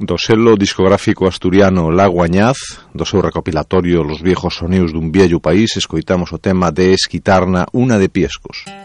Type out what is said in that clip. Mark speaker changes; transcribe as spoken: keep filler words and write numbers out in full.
Speaker 1: Do selo discográfico asturiano Lago Añaz, do seu recopilatorio Los viejos sonidos dun viello país, escoitamos o tema de Esquitarna, unha de Piescos.